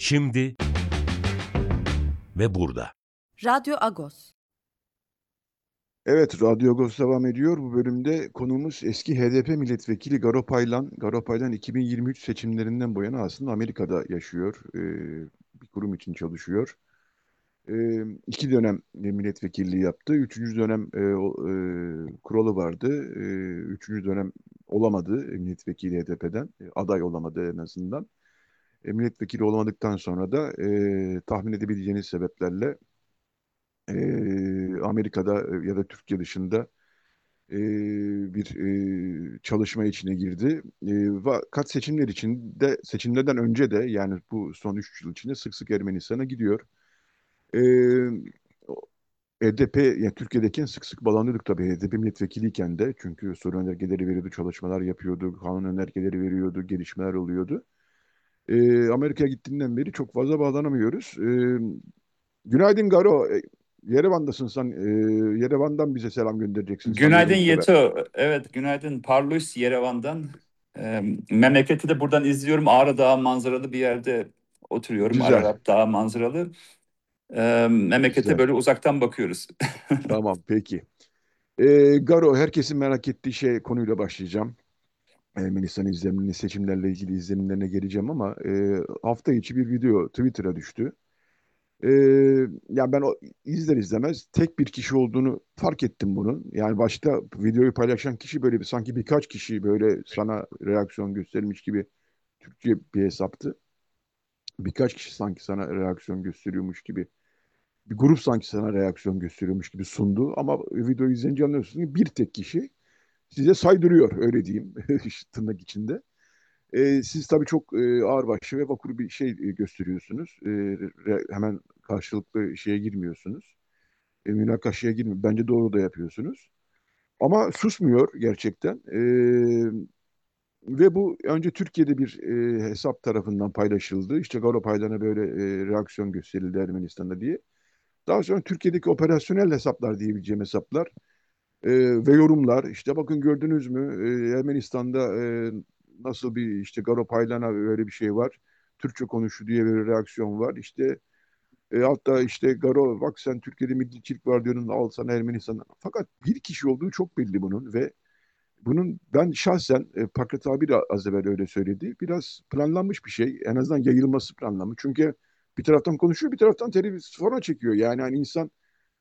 Şimdi ve burada. Radyo Agos. Evet, Radyo Agos devam ediyor. Bu bölümde konuğumuz eski HDP milletvekili Garo Paylan. Garo Paylan 2023 seçimlerinden bu yana aslında Amerika'da yaşıyor. Bir kurum için çalışıyor. İki dönem milletvekilliği yaptı. Üçüncü dönem kuralı vardı. Üçüncü dönem olamadı milletvekili HDP'den. Aday olamadı en azından. Milletvekili olamadıktan sonra da tahmin edebileceğiniz sebeplerle Amerika'da ya da Türkiye dışında bir çalışma içine girdi. Fakat seçimlerden önce de yani bu son 3 yıl içinde sık sık Ermenistan'a gidiyor. E, HDP, yani Türkiye'deyken sık sık bağlanıyorduk tabii HDP milletvekiliyken de. Çünkü sorun önergeleri veriyordu, çalışmalar yapıyordu, kanun önergeleri veriyordu, gelişmeler oluyordu. Amerika'ya gittiğinden beri çok fazla bağlanamıyoruz. Günaydın Garo. Yerevan'dasın sen. Yerevan'dan bize selam göndereceksin Günaydın sanıyorum ki ben. Yeto. Evet, günaydın Parlus Yerevan'dan. Memleketi de buradan izliyorum. Ağrı Dağı manzaralı bir yerde oturuyorum. Güzel, Ararat Dağı manzaralı. Memlekete güzel. böyle uzaktan bakıyoruz. Tamam, peki. Garo, herkesin merak ettiği konuyla başlayacağım. Ermenistan izlenimini, seçimlerle ilgili izlenimlerine geleceğim ama hafta içi bir video Twitter'a düştü. Ee, Ya ben izler izlemez tek bir kişi olduğunu fark ettim bunun. Yani başta videoyu paylaşan kişi böyle sanki birkaç kişi böyle sana reaksiyon göstermiş gibi Türkçe bir hesaptı. Birkaç kişi sanki sana reaksiyon gösteriyormuş gibi, bir grup sanki sana reaksiyon gösteriyormuş gibi sundu. Ama videoyu izleyince anlıyorsun ki bir tek kişi size saydırıyor, öyle diyeyim tırnak içinde. Siz tabii çok ağırbaşlı ve vakur bir gösteriyorsunuz. Hemen karşılıklı şeye girmiyorsunuz. Münakaşaya girmiyor. Bence doğru da yapıyorsunuz. Ama susmuyor gerçekten. Ve bu önce Türkiye'de bir hesap tarafından paylaşıldı. İşte Garo Paylan'a böyle reaksiyon gösterildi Ermenistan'da diye. Daha sonra Türkiye'deki operasyonel hesaplar diyebileceğim hesaplar ve yorumlar. İşte bakın gördünüz mü Ermenistan'da nasıl bir işte Garo Paylan'a böyle bir şey var. Türkçe konuşu diye bir reaksiyon var. İşte hatta işte Garo bak sen Türkiye'de milliyetçilik var diyorsun al sana Ermenistan'dan. Fakat bir kişi olduğu çok belli bunun ve bunun ben şahsen Pakrat abi de az evvel öyle söyledi. Biraz planlanmış bir şey. En azından yayılması planlanmış. Çünkü bir taraftan konuşuyor bir taraftan televizyona çekiyor. Yani hani insan